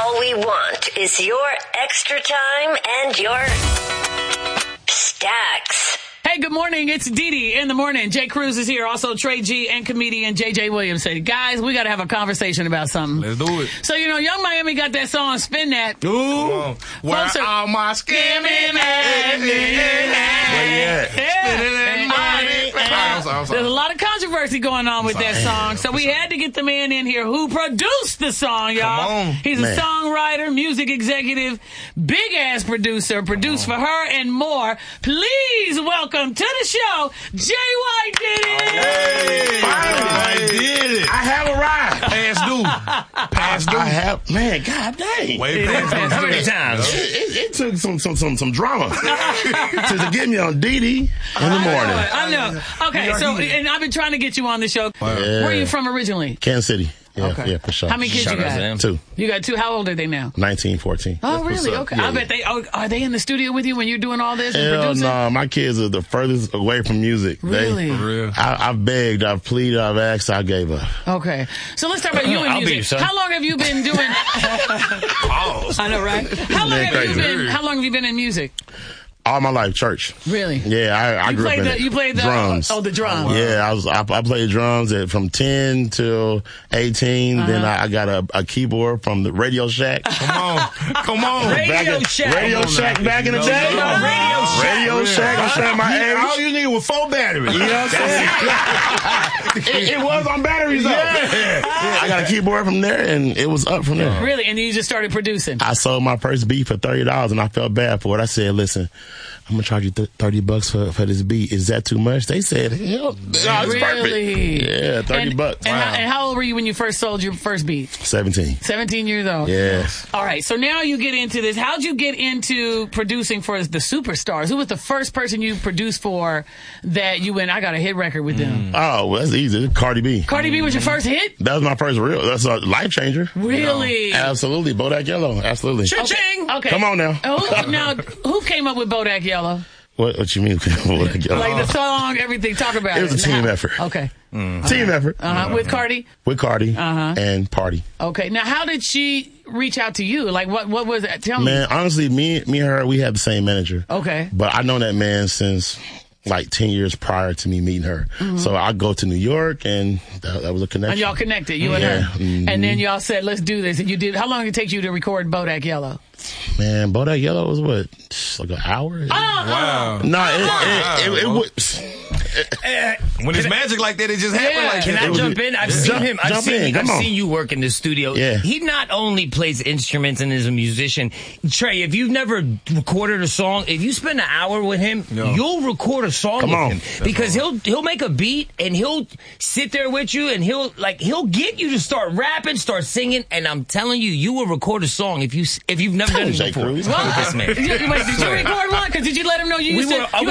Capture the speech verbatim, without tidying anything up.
All we want is your extra time and your stacks. Hey, good morning. It's Dee Dee in the morning. Jay Cruz is here. Also, Trey G and comedian J J Williams say, guys, we got to have a conversation about something. Let's do it. So, you know, Young Miami got that song, Spin That. Ooh. Where Folks are- all my skimming at? Yeah. Spinning that money. I'm sorry, I'm sorry. There's a lot of controversy going on with that song, so we had to get the man in here who produced the song, y'all. Come on. He's Man. a songwriter, music executive, big-ass producer, produced for her and more. Please welcome to the show, Jay White did it! Hey, I did it. I have a ride. Past due. Past due. I have, man, god dang. Way past How due. many times? It, it, it took some some some, some drama to, to get me on Dee Dee in the morning. I know. Okay, so, and I've been trying to get you on the show. Where are you from originally? Kansas City. Yeah, Okay. yeah, for sure. How many kids Shout you out to got? them. Two. You got two. How old are they now? nineteen, fourteen. Oh, That's what's really? up. Okay. Yeah, I bet they, oh, are they in the studio with you when you're doing all this and Hell producing? no, my kids are the furthest away from music. Really? They, For real. I, I've begged, I've pleaded, I've asked, I gave up. Okay. So let's talk about you and I'll be music. you, son. How long have you been doing? Pause. I know, right? How long Man, have you crazy. been? How long have you been in music? All my life, church. Really? Yeah, I, I You grew up played in the. it. You played the. drums. Oh, the drums. Yeah, I was. I, I played drums at, from ten till eighteen. Uh-huh. Then I, I got a, a keyboard from the Radio Shack. Come on. Come on. Radio Back in- Shack. Radio Come on Shack now. back in the No, day. no, no. Radio Shack. Radio Shack. I'm showing my age. All you need was four batteries. You know what I'm saying? it, it was on batteries though. I got a keyboard from there, and it was up from there. Really? And you just started producing. I sold my first beat for thirty dollars, and I felt bad for it. I said, "Listen, I'm gonna charge you th- thirty bucks for, for this beat. Is that too much?" They said, "Hell, no, it's Really? perfect." Yeah, thirty and, bucks. And, how, and how old were you when you first sold your first beat? Seventeen. seventeen years old. Yeah. All right. So now you get into this. How'd you get into producing for the superstars? Who was the first person you produced for that you went, I got a hit record with them? Oh, well, that's easy. Cardi B. Cardi B was your first hit? That was my first real. That's a life changer. Really? Absolutely. Bodak Yellow. Absolutely. Okay. okay. Come on now. Who, now, who came up with Bodak Yellow? What, what you mean? Bodak Yellow? Like the song, everything, talk about it. It was a team Now- effort. Okay. Team effort. Uh-huh. With Cardi? With Cardi Uh-huh. and Party. Okay. Now, how did she reach out to you? Like, what What was it? Tell me. Man, honestly, me, me and her, we had the same manager. Okay. But I know that man since like ten years prior to me meeting her. So I go to New York, and that, that was a connection. And y'all connected, you and Yeah. her. Mhm. And then y'all said, let's do this. And you did. How long did it take you to record Bodak Yellow? Man, Bodak Yellow was what? Like an hour? Wow. No, it, it, it, it, Wow. was. When it's magic like that, it just happens Yeah. like Can that. I was jump a- in? I've Yeah. seen Jump- him. I've, jump seen, in. Come I've on. seen you work in the studio. Yeah. He not only plays instruments and is a musician. Trey, if you've never recorded a song, if you spend an hour with him, No. you'll record a song Come with on. him because he'll he'll make a beat and he'll sit there with you and he'll like he'll get you to start rapping, start singing, and I'm telling you, you will record a song if you if you've never done it Jay before. Cruz. With this man. Wait, did you record one? Because did you let him know you We used to? were- I you